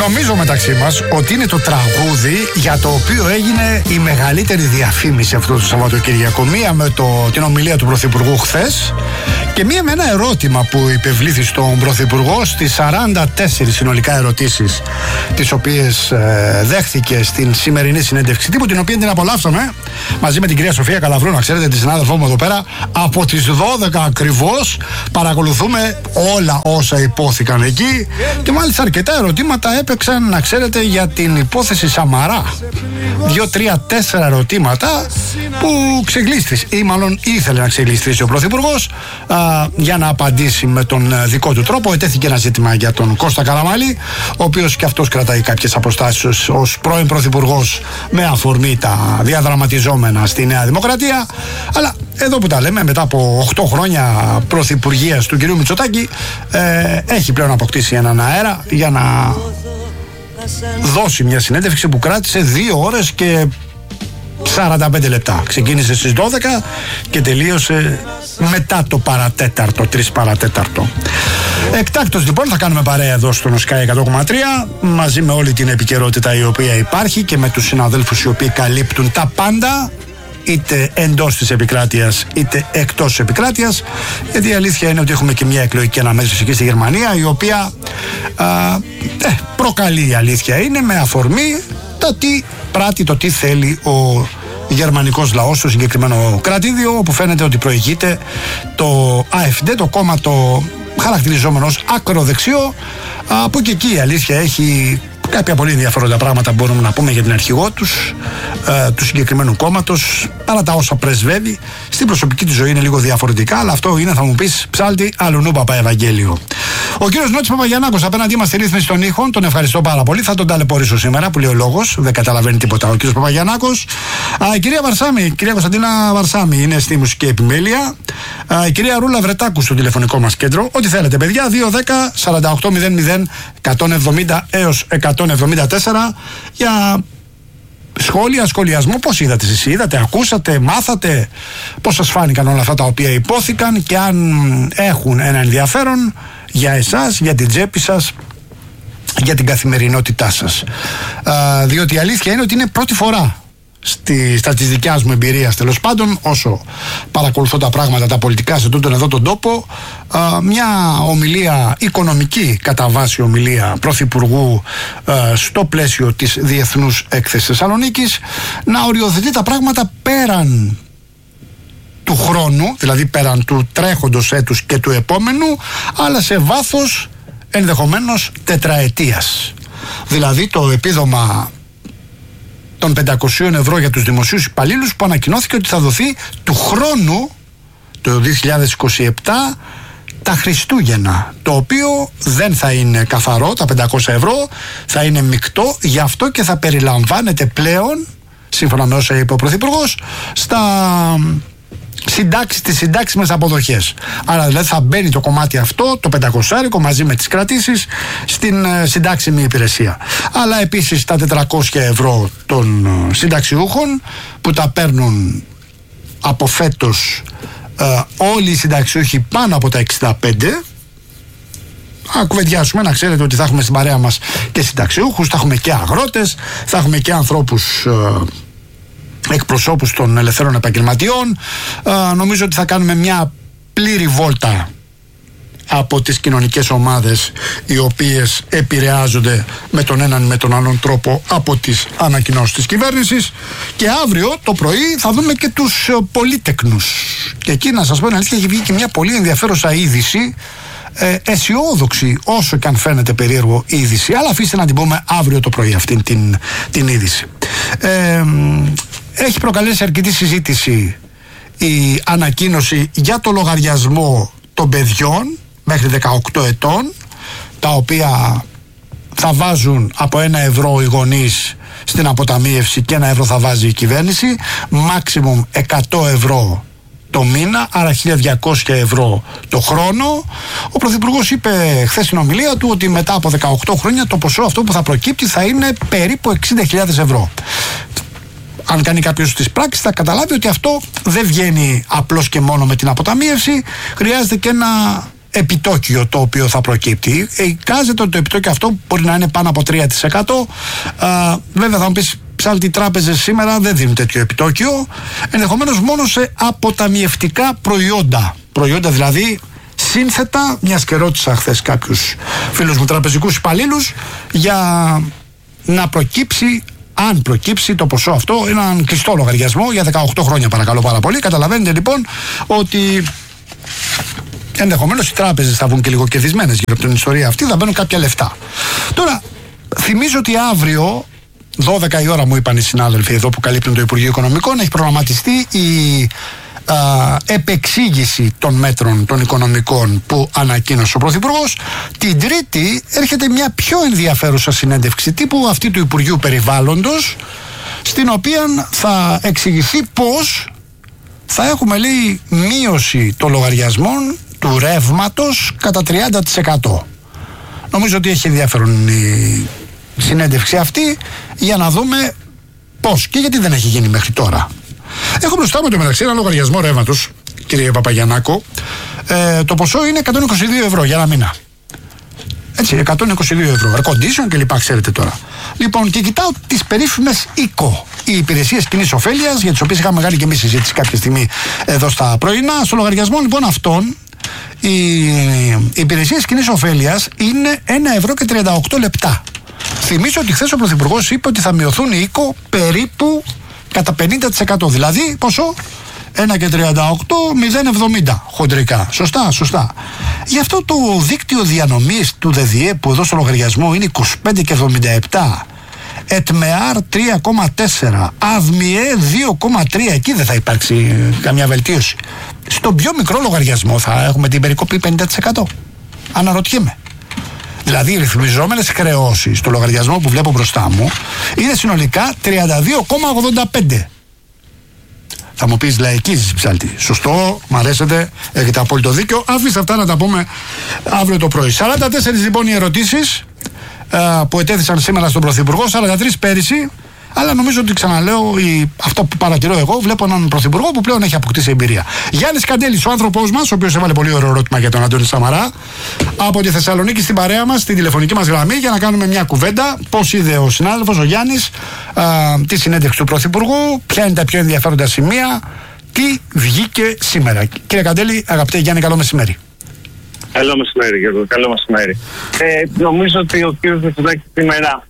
Νομίζω μεταξύ μας ότι είναι το τραγούδι για το οποίο έγινε η μεγαλύτερη διαφήμιση αυτό το Σαββατοκύριακο. Μία με την ομιλία του Πρωθυπουργού χθες και μία με ένα ερώτημα που υπευλήθη στον Πρωθυπουργό στις 44 συνολικά ερωτήσεις τις οποίες δέχθηκε στην σημερινή συνέντευξη τύπου, την οποία την απολαύσαμε μαζί με την κυρία Σοφία Καλαβρού, να ξέρετε, τη συνάδελφό μου εδώ πέρα, από τις 12 ακριβώς. Παρακολουθούμε όλα όσα υπόθηκαν εκεί και μάλιστα αρκετά ερωτήματα έπαιξαν, να ξέρετε, για την υπόθεση Σαμαρά. 2, 3, 4 ερωτήματα που ξεγλίστησε, ή μάλλον ήθελε να ξεγλιστήσει ο Πρωθυπουργός για να απαντήσει με τον δικό του τρόπο. Ετέθηκε ένα ζήτημα για τον Κώστα Καραμανλή, ο οποίος και αυτός κρατάει κάποιες αποστάσεις ως πρώην Πρωθυπουργός με αφορμή τα διαδραματιζόμενα στη Νέα Δημοκρατία. Αλλά εδώ που τα λέμε, μετά από 8 χρόνια πρωθυπουργίας του κυρίου Μητσοτάκη, έχει πλέον αποκτήσει έναν αέρα για να δώσει μια συνέντευξη που κράτησε 2 ώρες και 45 λεπτά. Ξεκίνησε στις 12 και τελείωσε μετά το παρατέταρτο, 3 παρατέταρτο. Εκτάκτως λοιπόν θα κάνουμε παρέα εδώ στον Sky 100,3 μαζί με όλη την επικαιρότητα η οποία υπάρχει και με τους συναδέλφους οι οποίοι καλύπτουν τα πάντα, είτε εντός της επικράτειας είτε εκτός της επικράτειας, γιατί η αλήθεια είναι ότι έχουμε και μια εκλογική αναμέτρηση εκεί στη Γερμανία, η οποία προκαλεί, η αλήθεια είναι, με αφορμή το τι πράττει, το τι θέλει ο γερμανικός λαός στο συγκεκριμένο κρατήδιο, όπου φαίνεται ότι προηγείται το AfD, το κόμμα το χαρακτηριζόμενο ως ακροδεξιό, που και εκεί η αλήθεια έχει κάποια πολύ ενδιαφέροντα πράγματα μπορούμε να πούμε για την αρχηγό του συγκεκριμένου κόμματος, παρά τα όσα πρεσβεύει. Στην προσωπική του ζωή είναι λίγο διαφορετικά, αλλά αυτό είναι, θα μου πεις, ψάλτη αλλουνού παπά Ευαγγέλιο. Ο κύριος Νότης Παπαγιαννάκος απέναντί μας στη ρύθμιση των ήχων, τον ευχαριστώ πάρα πολύ. Θα τον ταλαιπωρήσω σήμερα που λέει ο λόγος, δεν καταλαβαίνει τίποτα ο κύριος Παπαγιαννάκος. Η κυρία Βαρσάμη, η κυρία Κωνσταντίνα Βαρσάμη είναι στη μουσική επιμέλεια. Η κυρία Ρούλα Βρετάκου στο τηλεφωνικό μας κέντρο. Ό,τι θέλετε, παιδιά, 210-4800-170 έως 174 για σχόλια, σχολιασμό. Πώς είδατε εσείς, είδατε, ακούσατε, μάθατε, πώς σας φάνηκαν όλα αυτά τα οποία υπόθηκαν και αν έχουν ένα ενδιαφέρον για εσάς, για την τσέπη σας, για την καθημερινότητά σας. Διότι η αλήθεια είναι ότι είναι πρώτη φορά στα της δικιάς μου εμπειρίας, τέλος πάντων, όσο παρακολουθώ τα πράγματα τα πολιτικά σε τούτον εδώ τον τόπο, μια ομιλία οικονομική, κατά βάση ομιλία πρωθυπουργού στο πλαίσιο της Διεθνούς Έκθεσης Θεσσαλονίκης, να οριοθετεί τα πράγματα πέραν του χρόνου, δηλαδή πέραν του τρέχοντος έτους και του επόμενου, αλλά σε βάθος ενδεχομένως τετραετίας. Δηλαδή το επίδομα των 500 ευρώ για τους δημοσίους υπαλλήλους που ανακοινώθηκε ότι θα δοθεί του χρόνου, το 2027, τα Χριστούγεννα, το οποίο δεν θα είναι καθαρό, τα 500 ευρώ θα είναι μεικτό, γι' αυτό και θα περιλαμβάνεται πλέον, σύμφωνα με όσα είπε ο Πρωθυπουργός, στις συντάξιμες αποδοχές. Άρα δηλαδή θα μπαίνει το κομμάτι αυτό, το 500 μαζί με τις κρατήσεις, στην συντάξιμη υπηρεσία. Αλλά επίσης τα 400 ευρώ των συνταξιούχων που τα παίρνουν από φέτος όλοι οι συνταξιούχοι πάνω από τα 65. Κουβεντιάσουμε, να ξέρετε ότι θα έχουμε στην παρέα μας και συνταξιούχους, θα έχουμε και αγρότες, θα έχουμε και ανθρώπους εκπροσώπους των ελευθέρων επαγγελματιών. Νομίζω ότι θα κάνουμε μια πλήρη βόλτα από τις κοινωνικές ομάδες οι οποίες επηρεάζονται με τον έναν με τον άλλον τρόπο από τις ανακοινώσεις της κυβέρνησης, και αύριο το πρωί θα δούμε και τους πολύτεκνους, και εκεί να σας πω, αλήθεια, έχει βγει και μια πολύ ενδιαφέρουσα είδηση, αισιόδοξη όσο και αν φαίνεται περίεργο είδηση, αλλά αφήστε να την πούμε αύριο το πρωί αυτήν την είδηση. Έχει προκαλέσει αρκετή συζήτηση η ανακοίνωση για το λογαριασμό των παιδιών μέχρι 18 ετών, τα οποία θα βάζουν από 1 ευρώ οι γονείς στην αποταμίευση και 1 ευρώ θα βάζει η κυβέρνηση, maximum 100 ευρώ το μήνα, άρα 1.200 ευρώ το χρόνο. Ο Πρωθυπουργός είπε χθες στην ομιλία του ότι μετά από 18 χρόνια το ποσό αυτό που θα προκύπτει θα είναι περίπου 60.000 ευρώ. Αν κάνει κάποιος τις πράξεις θα καταλάβει ότι αυτό δεν βγαίνει απλώς και μόνο με την αποταμίευση, χρειάζεται και ένα επιτόκιο το οποίο θα προκύπτει. Εικάζεται ότι το επιτόκιο αυτό μπορεί να είναι πάνω από 3%. Βέβαια θα μου πεις, Ψάλτη, οι τράπεζες σήμερα δεν δίνουν τέτοιο επιτόκιο, ενδεχομένως μόνο σε αποταμιευτικά προϊόντα. Προϊόντα δηλαδή σύνθετα, μιας και ρώτησα χθες κάποιους φίλους μου τραπεζικούς υπαλλήλους για να προκύψει, αν προκύψει το ποσό αυτό, έναν κλειστό λογαριασμό για 18 χρόνια, παρακαλώ πάρα πολύ. Καταλαβαίνετε λοιπόν ότι ενδεχομένως οι τράπεζες θα βγουν και λίγο κερδισμένες γύρω από την ιστορία αυτή, θα μπαίνουν κάποια λεφτά. Τώρα, θυμίζω ότι αύριο 12 η ώρα, μου είπαν οι συνάδελφοι εδώ που καλύπτουν το Υπουργείο Οικονομικών, έχει προγραμματιστεί η επεξήγηση των μέτρων των οικονομικών που ανακοίνωσε ο Πρωθυπουργός. Την Τρίτη έρχεται μια πιο ενδιαφέρουσα συνέντευξη τύπου, αυτή του Υπουργείου Περιβάλλοντος, στην οποία θα εξηγηθεί πώς θα έχουμε, λέει, μείωση των λογαριασμών του ρεύματος κατά 30%. Νομίζω ότι έχει ενδιαφέρον η συνέντευξη αυτή για να δούμε πώς και γιατί δεν έχει γίνει μέχρι τώρα. Έχω μπροστά μου το μεταξύ ένα λογαριασμό ρεύματος, κύριε Παπαγιαννάκο. Το ποσό είναι 122 ευρώ για ένα μήνα. Έτσι, 122 ευρώ. Air condition και λοιπά, ξέρετε τώρα. Λοιπόν, και κοιτάω τις περίφημες ΙΚΟ, οι υπηρεσίες κοινής ωφέλειας, για τις οποίες είχαμε μεγάλη και εμείς συζήτηση κάποια στιγμή εδώ στα πρωινά. Στο λογαριασμό λοιπόν αυτών, οι υπηρεσίες κοινής ωφέλειας είναι 1,38 €. Θυμίζω ότι χθες ο Πρωθυπουργός είπε ότι θα μειωθούν οι ΙΚΟ περίπου κατά 50%. Δηλαδή, πόσο? 1,38, 0,70 χοντρικά. Σωστά. Γι' αυτό το δίκτυο διανομής του ΔΔΕ που εδώ στο λογαριασμό είναι 25,77, ΕΤΜΕΑΡ 3,4, ΑΔΜΙΕ 2,3, εκεί δεν θα υπάρξει καμιά βελτίωση. Στο πιο μικρό λογαριασμό θα έχουμε την περικοπή 50%. Αναρωτιέμαι. Δηλαδή οι ρυθμιζόμενες χρεώσεις στο λογαριασμό που βλέπω μπροστά μου είναι συνολικά 32,85. Θα μου πεις, λαϊκίζεις, Ψάλτη. Σωστό, μ' αρέσετε, έχετε απόλυτο δίκιο. Αφήστε αυτά να τα πούμε αύριο το πρωί. 44 λοιπόν οι ερωτήσεις που ετέθησαν σήμερα στον Πρωθυπουργό, 43 πέρυσι. Αλλά νομίζω ότι, ξαναλέω, αυτό που παρατηρώ εγώ, βλέπω έναν Πρωθυπουργό που πλέον έχει αποκτήσει εμπειρία. Γιάννης Καντέλης, ο άνθρωπός μας, ο οποίος έβαλε πολύ ωραίο ερώτημα για τον Αντώνη Σαμαρά, από τη Θεσσαλονίκη στην παρέα μας, στην τηλεφωνική μας γραμμή, για να κάνουμε μια κουβέντα. Πώς είδε ο συνάδελφος, ο Γιάννης, τη συνέντευξη του Πρωθυπουργού, ποια είναι τα πιο ενδιαφέροντα σημεία, τι βγήκε σήμερα. Κύριε Καντέλη, αγαπητέ Γιάννη, καλό μεσημέρι. Καλό μεσημέρι, Γιώργο. Καλό μεσημέρι. Νομίζω ότι ο κύριος Μητσοτάκης σήμερα.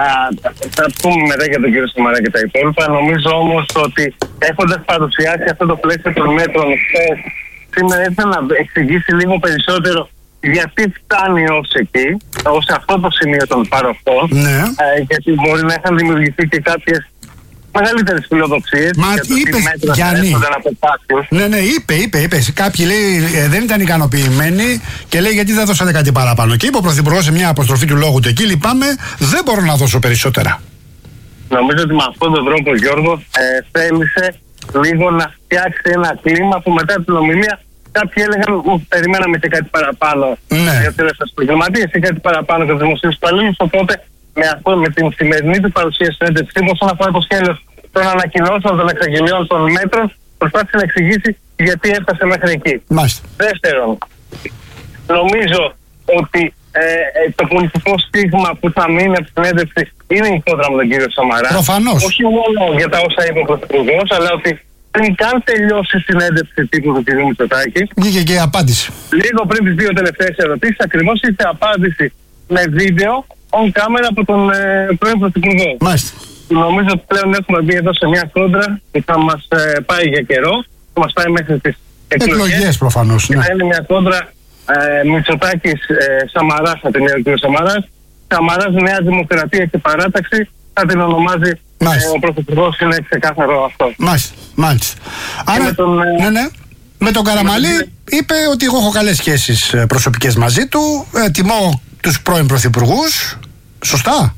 Θα πούμε μετά για τον κύριο Σαμαρά και τα υπόλοιπα. Νομίζω όμως ότι έχοντας παρουσιάσει αυτό το πλαίσιο των μέτρων χθες, σήμερα ήρθε να εξηγήσει λίγο περισσότερο γιατί φτάνει ως εκεί, ως αυτό το σημείο των παροχών. Ναι. Γιατί μπορεί να είχαν δημιουργηθεί και κάποιες μεγαλύτερες φιλοδοξίες. Μα είπε, Γιάννη. Ναι, είπε. Κάποιοι λέει δεν ήταν ικανοποιημένοι και λέει γιατί δεν δώσατε κάτι παραπάνω. Και είπε ο Πρωθυπουργός σε μια αποστροφή του λόγου του εκεί, λυπάμαι, δεν μπορώ να δώσω περισσότερα. Νομίζω ότι με αυτόν τον τρόπο, Γιώργο, θέλησε λίγο να φτιάξει ένα κλίμα που μετά την ομιλία κάποιοι έλεγαν περιμέναμε και κάτι παραπάνω. Ναι. Για τους επαγγελματίες ή κάτι παραπάνω για τους δημοσίους υπαλλήλους. Οπότε με την σημερινή του παρουσίαση συνέντευξη, όσον αφορά το σχέδιο των ανακοινώσεων των εξαγγελιών των μέτρων, προσπάθησε να εξηγήσει γιατί έφτασε μέχρι εκεί. Μάλιστα. Δεύτερον, νομίζω ότι το πολιτικό στίγμα που θα μείνει από τη συνέντευξη είναι η κόντρα με τον κύριο Σαμαρά. Προφανώς. Όχι μόνο για τα όσα είπε ο Πρωθυπουργός, αλλά ότι πριν καν τελειώσει η συνέντευξη τύπου του κ. Μητσοτάκη. Βγήκε και η απάντηση. Λίγο πριν τις δύο τελευταίες ερωτήσεις, ακριβώς ήρθε απάντηση με βίντεο on camera από τον πρώην Πρωθυπουργό. Μάλιστα. Νομίζω ότι πλέον έχουμε μπει εδώ σε μια κόντρα που θα μας πάει για καιρό, θα μας πάει μέχρι τις εκλογές προφανώς. Ναι. Θα είναι μια κόντρα Μητσοτάκης Σαμαράς, θα την λέει ο κ. Σαμαράς. Σαμαράς Νέα Δημοκρατία και Παράταξη θα την ονομάζει ο Πρωθυπουργός, είναι ξεκάθαρο αυτό. Μάλιστα. Άρα, ναι. Με τον Καραμανλή είπε ότι εγώ έχω καλές σχέσεις προσωπικές μαζί του, τιμώ τους πρώην πρωθυπουργούς. Σωστά.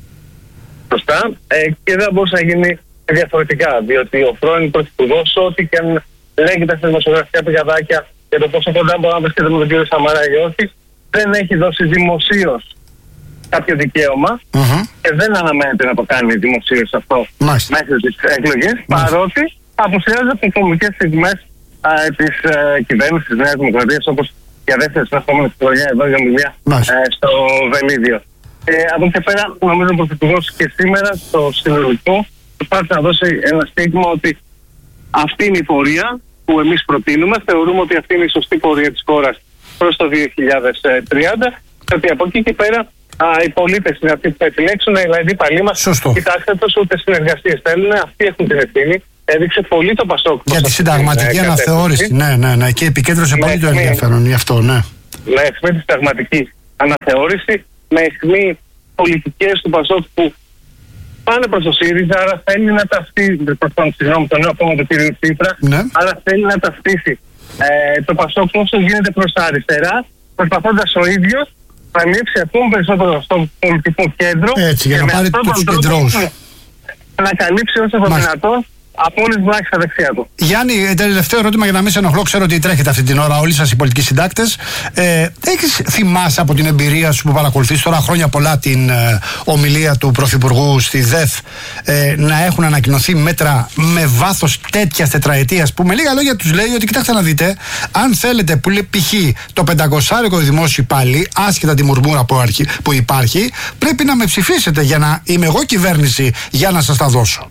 Και δεν μπορούσε να γίνει διαφορετικά, διότι ο πρώην πρωθυπουργός, ό,τι και αν λέγεται στα δημοσιογραφικά πηγαδάκια για το πόσο κοντά μπορεί να βρίσκεται με τον κύριο Σαμαρά ή όχι, δεν έχει δώσει δημοσίως κάποιο δικαίωμα και δεν αναμένεται να το κάνει δημοσίως αυτό μέχρι τις εκλογές, παρότι απουσιάζει από κομβικές στιγμές της κυβέρνησης της Νέας Δημοκρατίας, όπως για δεύτερη συνεχόμενη χρονιά εδώ για Ομιλία στο Βελίδιο. Από εκεί πέρα, νομίζω ο Πρωθυπουργός και σήμερα στο συνολικό προσπάθησε να δώσει ένα στίγμα ότι αυτή είναι η πορεία που εμείς προτείνουμε. Θεωρούμε ότι αυτή είναι η σωστή πορεία της χώρας προς το 2030 και ότι από εκεί και πέρα οι πολίτες είναι αυτοί που θα επιλέξουν, δηλαδή οι παλιοί μας. Κοιτάξτε, τόσο ούτε συνεργασίες θέλουν, αυτοί έχουν την ευθύνη. Έδειξε πολύ το Πασόκ. Για τη συνταγματική αναθεώρηση. Ναι. Και επικέντρωσε πολύ το ενδιαφέρον γι' αυτό, ναι. Με αιχμή τη συνταγματική αναθεώρηση, με αιχμή πολιτικές του Πασόκ που πάνε προς το ΣΥΡΙΖΑ, άρα θέλει να ταυτίσει. Συγγνώμη, το νέο κόμμα του κ. Τσίπρα, άρα θέλει να ταυτίσει το Πασόκ όσο γίνεται προς τα αριστερά, προσπαθώντας ο ίδιος να λείψει ακόμα περισσότερο στο πολιτικό κέντρο. Έτσι, για να πάρει τους κεντρώους. Να καλύψει όσο το δυνατόν από όλες τις βλάχες στα δεξιά του. Γιάννη, τελευταίο ερώτημα για να μην σε ενοχλώ. Ξέρω ότι τρέχετε αυτή την ώρα όλοι σας οι πολιτικοί συντάκτες. Θυμάσαι από την εμπειρία σου που παρακολουθείς τώρα χρόνια πολλά την ομιλία του Πρωθυπουργού στη ΔΕΘ να έχουν ανακοινωθεί μέτρα με βάθος τέτοιας τετραετίας που με λίγα λόγια τους λέει ότι κοιτάξτε να δείτε, αν θέλετε που λέει π.χ. το 500 δημόσιο πάλι, άσχετα τη μουρμούρα που υπάρχει, πρέπει να με ψηφίσετε για να είμαι εγώ κυβέρνηση για να σας τα δώσω.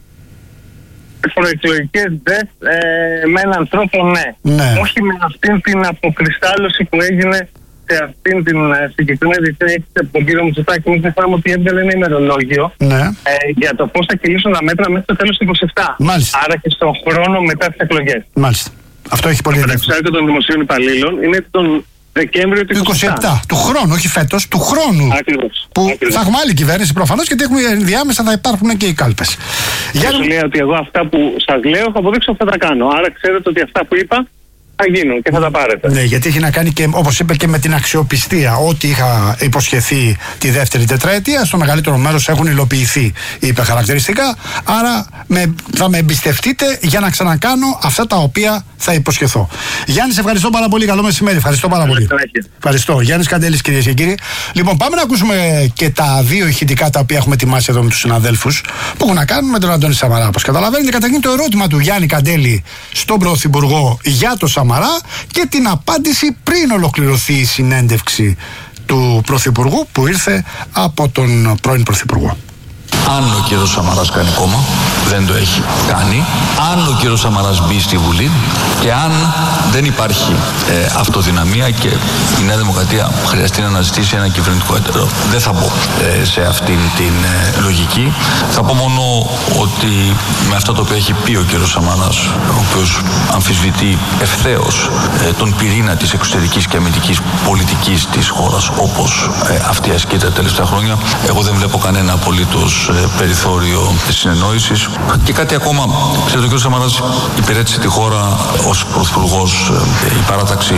Προεκλογικές ΔΕΘ με έναν τρόπο ναι. Όχι με αυτήν την αποκριστάλλωση που έγινε σε αυτήν την συγκεκριμένη έκθεση από τον κύριο Μητσοτάκη. Μην ξεχνάμε ότι έβγαλε ένα ημερολόγιο για το πώς θα κυλήσουν τα μέτρα μέχρι το τέλος του 2027. Μάλιστα. Άρα και στον χρόνο μετά τις εκλογές. Μάλιστα. Αυτό έχει πολύ ενδιαφέρον. Το 5% των δημοσίων υπαλλήλων είναι τον Δεκέμβριο του 27. Του χρόνου, όχι φέτος, του χρόνου. Ακριβώς. Που θα έχουμε άλλη κυβέρνηση προφανώς γιατί έχουμε ενδιάμεσα θα υπάρχουν και οι κάλπες. Σου λέει ότι εγώ αυτά που σας λέω θα αποδείξω ότι θα τα κάνω. Άρα ξέρετε ότι αυτά που είπα θα γίνουν και θα τα πάρετε. Ναι, γιατί έχει να κάνει και, όπως είπε, και με την αξιοπιστία. Ό,τι είχα υποσχεθεί τη δεύτερη τετραετία, στο μεγαλύτερο μέρος έχουν υλοποιηθεί, είπε χαρακτηριστικά. Άρα θα με εμπιστευτείτε για να ξανακάνω αυτά τα οποία θα υποσχεθώ. Γιάννη, σε ευχαριστώ πάρα πολύ. Καλό μεσημέρι. Ευχαριστώ πάρα πολύ. Ευχαριστώ. Γιάννης Καντέλης, κυρίες και κύριοι. Λοιπόν, πάμε να ακούσουμε και τα δύο ηχητικά τα οποία έχουμε ετοιμάσει εδώ με τους συναδέλφους που έχουν να κάνουν με τον Αντώνη Σαμαρά. Όπως καταλαβαίνετε, καταρχήν το ερώτημα του Γιάννη Καντέλη στον Πρωθυπουργό για το Σαμαρά και την απάντηση πριν ολοκληρωθεί η συνέντευξη του Πρωθυπουργού που ήρθε από τον πρώην Πρωθυπουργό. Αν ο κύριος Σαμαράς κάνει κόμμα, δεν το έχει κάνει, αν ο κύριος Σαμαράς μπει στη Βουλή και αν δεν υπάρχει αυτοδυναμία και η Νέα Δημοκρατία χρειαστεί να αναζητήσει ένα κυβερνητικό έτερο, δεν θα μπω σε αυτήν την λογική. Θα πω μόνο ότι με αυτά τα οποία έχει πει ο κύριος Σαμαράς, ο οποίος αμφισβητεί ευθέως τον πυρήνα της εξωτερικής και αμυντικής πολιτικής της χώρας όπως αυτή ασκείται τα τελευταία χρόνια, εγώ δεν βλέπω κανένα απολύτως περιθώριο συνεννόησης. Και κάτι ακόμα, ξέρετε, ο κ. Σαμαράς υπηρέτησε τη χώρα ως πρωθυπουργός. Η παράταξη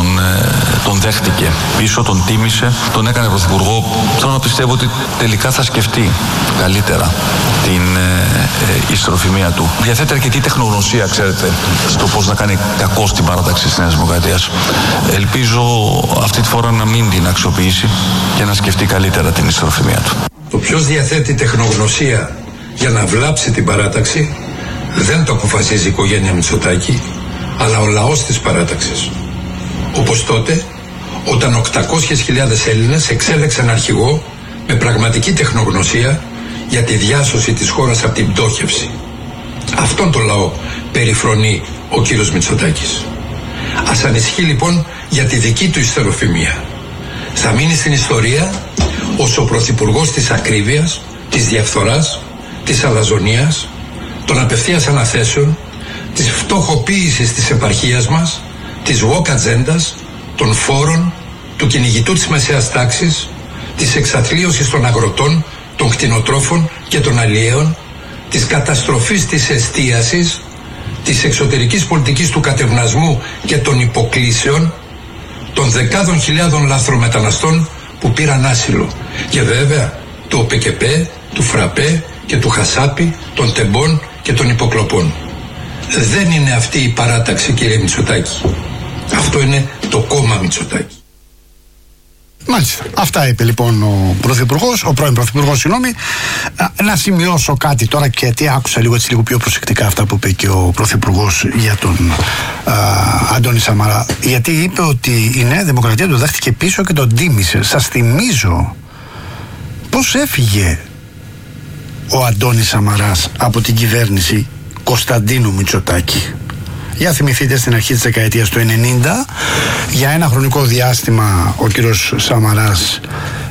τον δέχτηκε πίσω, τον τίμησε, τον έκανε πρωθυπουργό. Θέλω να πιστεύω ότι τελικά θα σκεφτεί καλύτερα την ιστεροφημία του. Διαθέτει αρκετή τεχνογνωσία, ξέρετε, στο πώς να κάνει κακό στην παράταξη της Νέας Δημοκρατίας. Ελπίζω αυτή τη φορά να μην την αξιοποιήσει και να σκεφτεί καλύτερα την ιστεροφημία του. Το ποιος διαθέτει τεχνογνωσία για να βλάψει την παράταξη δεν το αποφασίζει η οικογένεια Μητσοτάκη, αλλά ο λαός της παράταξης. Όπως τότε, όταν 800.000 Έλληνες εξέλεξαν αρχηγό με πραγματική τεχνογνωσία για τη διάσωση της χώρας από την πτώχευση. Αυτόν τον λαό περιφρονεί ο κύριος Μητσοτάκης. Ας ανησυχεί λοιπόν για τη δική του ιστεροφημία. Θα μείνει στην ιστορία ως ο πρωθυπουργός της ακρίβειας, της διαφθοράς, της αλαζονίας, των απευθείας αναθέσεων, της φτωχοποίησης της επαρχίας μας, της woke ατζέντας, των φόρων, του κυνηγητού της μεσαίας τάξης, της εξαθλίωσης των αγροτών, των κτηνοτρόφων και των αλλιέων, της καταστροφής της εστίασης, της εξωτερικής πολιτικής του κατευνασμού και των υποκλήσεων, των δεκάδων χιλιάδων λαθρομεταναστών που πήραν άσυλο και βέβαια του ΟΠΕΚΕΠΕ, του ΦΡΑΠΕ και του Χασάπη, των τεμπών και των υποκλοπών. Δεν είναι αυτή η παράταξη, κύριε Μητσοτάκη. Αυτό είναι το κόμμα Μητσοτάκη. Μάλιστα. Αυτά είπε λοιπόν ο πρώην Πρωθυπουργός, συγγνώμη. Να σημειώσω κάτι τώρα, γιατί άκουσα λίγο πιο προσεκτικά αυτά που είπε και ο Πρωθυπουργός για τον Αντώνη Σαμαρά. Γιατί είπε ότι η Νέα Δημοκρατία τον δέχτηκε πίσω και τον τίμησε. Σας θυμίζω πώς έφυγε ο Αντώνης Σαμαράς από την κυβέρνηση Κωνσταντίνου Μητσοτάκη. Για θυμηθείτε, στην αρχή της δεκαετίας του 90, για ένα χρονικό διάστημα ο κύριος Σαμαράς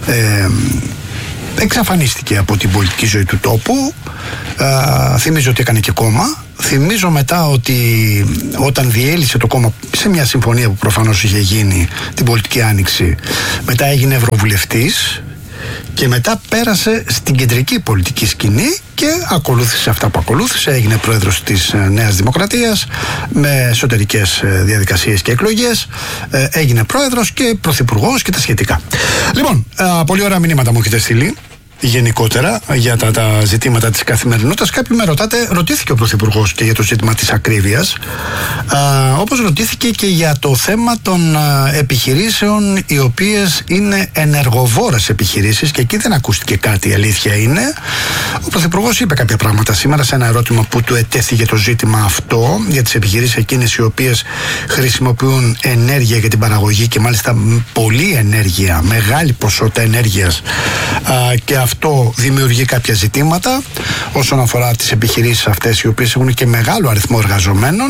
εξαφανίστηκε από την πολιτική ζωή του τόπου. Θυμίζω ότι έκανε και κόμμα. Θυμίζω μετά ότι όταν διέλυσε το κόμμα σε μια συμφωνία που προφανώς είχε γίνει, την πολιτική άνοιξη, μετά έγινε ευρωβουλευτής και μετά πέρασε στην κεντρική πολιτική σκηνή και ακολούθησε αυτά που ακολούθησε. Έγινε πρόεδρος της Νέας Δημοκρατίας με εσωτερικές διαδικασίες και εκλογές. Έγινε πρόεδρος και πρωθυπουργός και τα σχετικά. Λοιπόν, πολύ ωραία μηνύματα μου έχετε στείλει γενικότερα για τα ζητήματα της καθημερινότητας. Κάποιοι με ρωτήθηκε ο Πρωθυπουργός και για το ζήτημα της ακρίβειας, όπως ρωτήθηκε και για το θέμα των επιχειρήσεων οι οποίες είναι ενεργοβόρες επιχειρήσεις, και εκεί δεν ακούστηκε κάτι, η αλήθεια είναι. Ο Πρωθυπουργός είπε κάποια πράγματα σήμερα σε ένα ερώτημα που του ετέθηκε το ζήτημα αυτό για τις επιχειρήσεις εκείνες οι οποίες χρησιμοποιούν ενέργεια για την παραγωγή, και μάλιστα πολλή ενέργεια, μεγάλη ποσότητα ενέργειας, και αυτό δημιουργεί κάποια ζητήματα όσον αφορά τις επιχειρήσεις αυτές, οι οποίες έχουν και μεγάλο αριθμό εργαζομένων.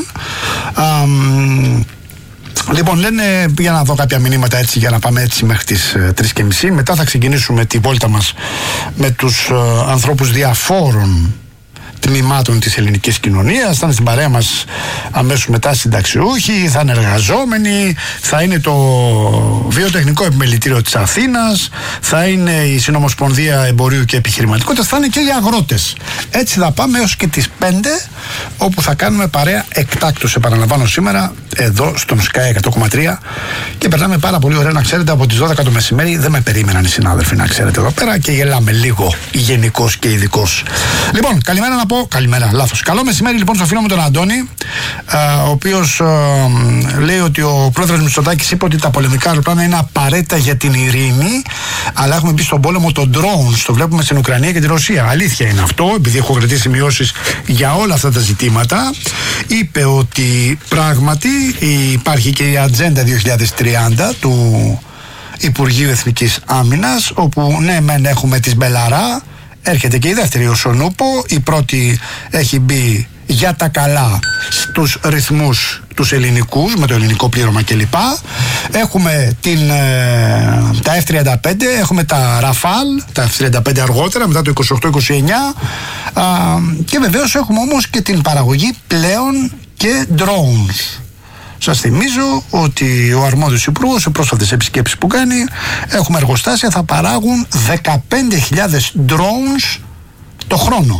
Λοιπόν, λένε, για να δω κάποια μηνύματα έτσι, για να πάμε έτσι μέχρι τις 3:30. Μετά θα ξεκινήσουμε τη βόλτα μας με τους ανθρώπους διαφόρων τμήματων της ελληνικής κοινωνίας. Θα είναι στην παρέα μας αμέσως μετά συνταξιούχοι, θα είναι εργαζόμενοι, θα είναι το Βιοτεχνικό Επιμελητήριο της Αθήνας, θα είναι η Συνομοσπονδία Εμπορίου και Επιχειρηματικότητας, θα είναι και οι αγρότες. Έτσι θα πάμε έως και τις 5, όπου θα κάνουμε παρέα εκτάκτως, επαναλαμβάνω, σήμερα εδώ στον Sky 100,3, και περνάμε πάρα πολύ ωραία, να ξέρετε, από τις 12 το μεσημέρι. Δεν με περίμεναν οι συνάδελφοι, να ξέρετε, εδώ πέρα, και γελάμε λίγο γενικός και ειδικός. Λοιπόν, καλημέρα να πω. Καλημέρα, λάθος. Καλό μεσημέρι λοιπόν στο φίλο μου τον Αντώνη, ο οποίος λέει ότι ο πρόεδρος Μητσοτάκης είπε ότι τα πολεμικά αεροπλάνα είναι απαραίτητα για την ειρήνη, αλλά έχουμε μπει στον πόλεμο των drones. Το βλέπουμε στην Ουκρανία και τη Ρωσία. Αλήθεια είναι αυτό, επειδή έχω κρατήσει σημειώσεις για όλα αυτά τα ζητήματα. Είπε ότι πράγματι υπάρχει και η Ατζέντα 2030 του Υπουργείου Εθνικής Άμυνας, όπου ναι, μεν έχουμε τις Μπελαρά. Έρχεται και η δεύτερη, ο Σονούπο. Η πρώτη έχει μπει για τα καλά στους ρυθμούς τους ελληνικούς, με το ελληνικό πλήρωμα κλπ. Έχουμε τα F-35, έχουμε τα Rafale, τα F-35 αργότερα, μετά το 28-29, και βεβαίως έχουμε όμως και την παραγωγή πλέον και drones. Σας θυμίζω ότι ο αρμόδιος υπουργός, σε πρόσφατες επισκέψεις που κάνει, έχουμε εργοστάσια, θα παράγουν 15.000 drones το χρόνο.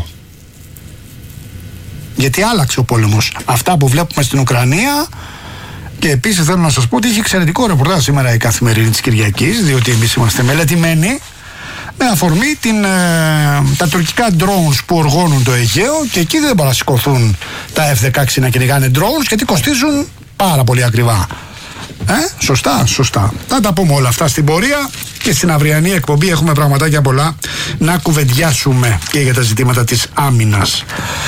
Γιατί άλλαξε ο πόλεμος. Αυτά που βλέπουμε στην Ουκρανία. Και επίσης θέλω να σας πω ότι είχε εξαιρετικό ρεπορτάζ σήμερα η Καθημερινή της Κυριακής, διότι εμείς είμαστε μελετημένοι με αφορμή τα τουρκικά drones που οργώνουν το Αιγαίο, και εκεί δεν μπορούν να σηκωθούν τα F-16 να κυνηγάνε drones, γιατί κοστίζουν πάρα πολύ ακριβά. Σωστά. Θα τα πούμε όλα αυτά στην πορεία, και στην αυριανή εκπομπή έχουμε πραγματάκια πολλά να κουβεντιάσουμε και για τα ζητήματα της άμυνας.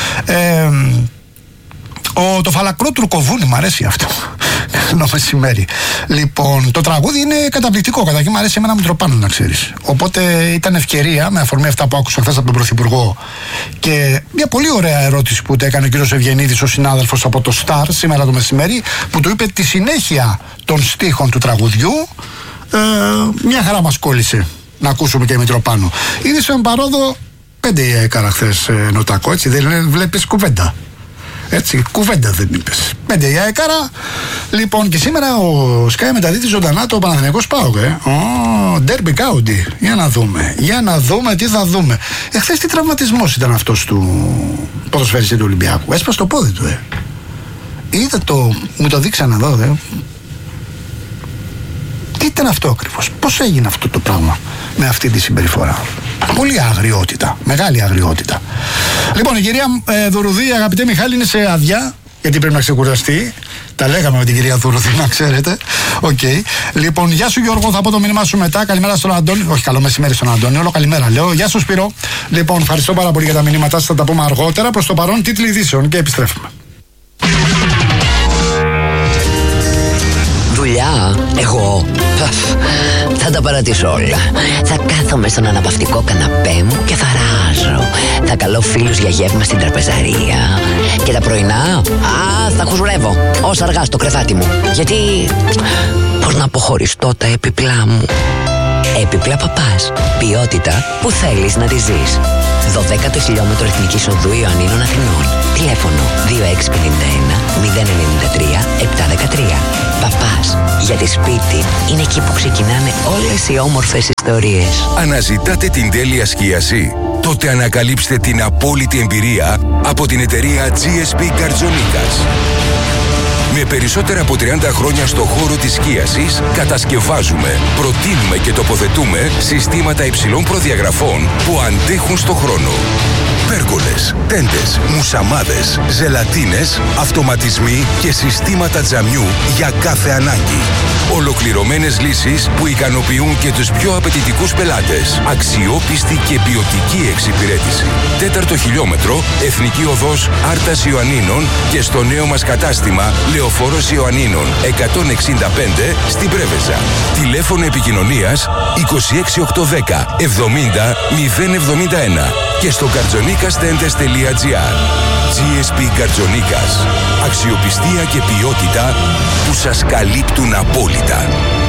Το φαλακρό τουρκοβούνι, μου αρέσει αυτό. Καλό μεσημέρι. Λοιπόν, το τραγούδι είναι καταπληκτικό. Καταρχήν, μου αρέσει εμένα Μητροπάνου, να ξέρεις. Οπότε ήταν ευκαιρία, με αφορμή αυτά που άκουσα χθες από τον Πρωθυπουργό, και μια πολύ ωραία ερώτηση που έκανε ο κ. Ευγενίδης, ο συνάδελφος από το Star, σήμερα το μεσημέρι, που του είπε τη συνέχεια των στίχων του τραγουδιού. Μια χαρά μας κόλλησε να ακούσουμε και Μητροπάνου. Είναι σε παρόδο 5 η έκαρα χθες, Νοτάκο, έτσι, δεν βλέπεις κουβέντα. Έτσι, κουβέντα δεν είπες. 5 η έκαρα. Λοιπόν, και σήμερα ο Sky μεταδίδει ζωντανά το Παναθηναϊκός ΠΑΟΚ. Ντέρμπι Κάουντι. Για να δούμε τι θα δούμε. Χθες τι τραυματισμός ήταν αυτός του ποδοσφαιριστή του Ολυμπιακού. Έσπασε το πόδι του, Είδα μου το δείξανε εδώ, Τι ήταν αυτό ακριβώς, πώς έγινε αυτό το πράγμα με αυτή τη συμπεριφορά. Πολύ αγριότητα, μεγάλη αγριότητα. Λοιπόν, η κυρία Δουρουδή, αγαπητέ Μιχάλη, είναι σε άδεια, γιατί πρέπει να ξεκουραστεί. Τα λέγαμε με την κυρία Δουρούθη, να ξέρετε. Okay. Λοιπόν, γεια σου Γιώργο, θα πω το μήνυμά σου μετά. Καλημέρα στον Αντώνη. Όχι, καλό μεσημέρι στον Αντώνη. Όλο καλημέρα λέω. Γεια σου Σπύρο. Λοιπόν, ευχαριστώ πάρα πολύ για τα μηνύματά σας. Θα τα πούμε αργότερα. Προς το παρόν, τίτλοι ειδήσεων και επιστρέφουμε. Δουλειά, εγώ θα τα παρατήσω όλα. Θα κάθομαι στον αναπαυτικό καναπέ μου και θα ράζω. Θα καλώ φίλους για γεύμα στην τραπεζαρία. Και τα πρωινά, θα χουζουρεύω ως αργά στο κρεβάτι μου. Γιατί, πώς να αποχωριστώ τα έπιπλά μου. Έπιπλα Παπάς. Ποιότητα που θέλεις να τη ζεις. 12ο χιλιόμετρο Εθνικής Οδού Ιωαννίνων Αθηνών. Τηλέφωνο 2651 093 713. Παπάς. Γιατί σπίτι είναι εκεί που ξεκινάνε όλες οι όμορφες ιστορίες. Αναζητάτε την τέλεια σκίαση? Τότε ανακαλύψτε την απόλυτη εμπειρία από την εταιρεία GSP Καρτζονίκας. Με περισσότερα από 30 χρόνια στο χώρο της σκίασης, κατασκευάζουμε, προτείνουμε και τοποθετούμε συστήματα υψηλών προδιαγραφών που αντέχουν στο χρόνο. Πέργολες, τέντες, μουσαμάδες, ζελατίνες, αυτοματισμοί και συστήματα τζαμιού για κάθε ανάγκη. Ολοκληρωμένες λύσεις που ικανοποιούν και τους πιο απαιτητικούς πελάτες. Αξιόπιστη και ποιοτική εξυπηρέτηση. 4ο χιλιόμετρο, Εθνική Οδός Άρτας Ιωαννίνων και στο νέο μας κατάστημα Λεωφόρος Ιωαννίνων 165 στην Πρέβεζα. Τηλέφωνο επικοινωνίας 26810 70 071 και στο kartzonikastentes.gr. GSP Καρτζονίκας. Αξιοπιστία και ποιότητα που σας καλύπτουν απόλυτα.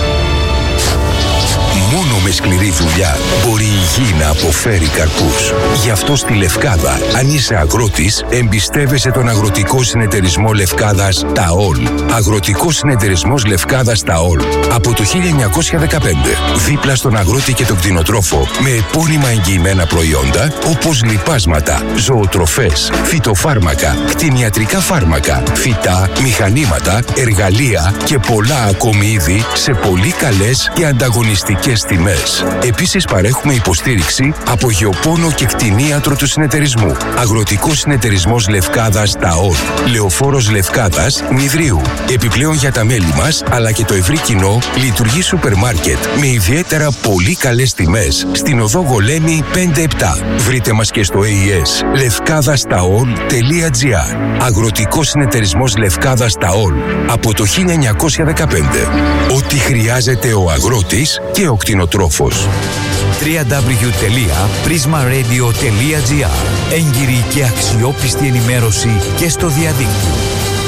Μόνο με σκληρή δουλειά μπορεί η γη να αποφέρει καρπούς. Γι' αυτό στη Λευκάδα, αν είσαι αγρότης, εμπιστεύεσαι τον Αγροτικό Συνεταιρισμό Λευκάδας ΤΑΟΛ. Αγροτικός Συνεταιρισμός Λευκάδας ΤΑΟΛ. Από το 1915, δίπλα στον αγρότη και τον κτηνοτρόφο, με επώνυμα εγγυημένα προϊόντα, όπως λιπάσματα, ζωοτροφές, φυτοφάρμακα, κτηνιατρικά φάρμακα, φυτά, μηχανήματα, εργαλεία και πολλά ακόμη είδη σε πολύ καλές και ανταγωνιστικές τιμές. Επίσης παρέχουμε υποστήριξη από γεωπόνο και κτηνίατρο του συνεταιρισμού. Αγροτικός Συνεταιρισμός Λευκάδας ΤΑΟΛ. Λεωφόρος Λευκάδας Νηδρίου. Επιπλέον για τα μέλη μας αλλά και το ευρύ κοινό λειτουργεί σούπερ μάρκετ με ιδιαίτερα πολύ καλές τιμές στην οδό Γολέμη 5-7. Βρείτε μας και στο AES levkadastaol.gr. Αγροτικός Συνεταιρισμός Λευκάδας ΤΑΟΛ. Από το 1915. Ό,τι χρειάζεται ο αγρότης και ο κτηνοτρόφος. www.prismaradio.gr. Έγκυρη και αξιόπιστη ενημέρωση και στο διαδίκτυο.